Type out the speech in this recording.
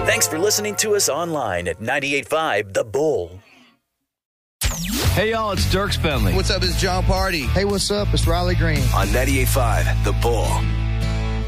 Thanks for listening to us online at 98.5 The Bull. Hey, y'all, it's Dirk Bentley. What's up, it's John Party. Hey, what's up? It's Riley Green. On 98.5 The Bull.